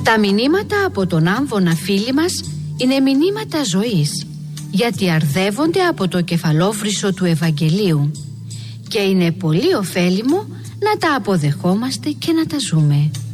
Τα μηνύματα από τον άμβονα φίλοι μας είναι μηνύματα ζωής, γιατί αρδεύονται από το κεφαλόφρυσο του Ευαγγελίου και είναι πολύ ωφέλιμο να τα αποδεχόμαστε και να τα ζούμε.